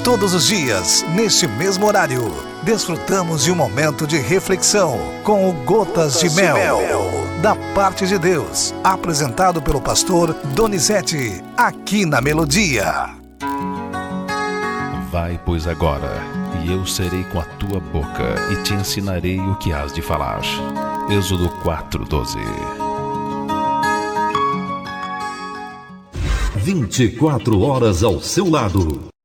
Todos os dias, neste mesmo horário, desfrutamos de um momento de reflexão com o Gotas de Mel, da parte de Deus, apresentado pelo pastor Donizete, aqui na Melodia. Vai, pois, agora, e eu serei com a tua boca, e te ensinarei o que hás de falar. Êxodo 4:12. 24 horas ao seu lado.